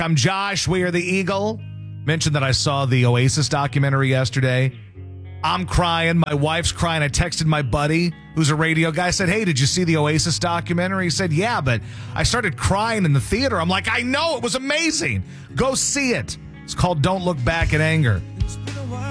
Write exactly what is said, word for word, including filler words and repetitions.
I'm Josh. We are the Eagle. Mentioned that I saw the Oasis documentary yesterday. I'm crying. My wife's crying. I texted my buddy, who's a radio guy. I said, hey, did you see the Oasis documentary? He said, yeah, but I started crying in the theater. I'm like, I know. It was amazing. Go see it. It's called Don't Look Back in Anger.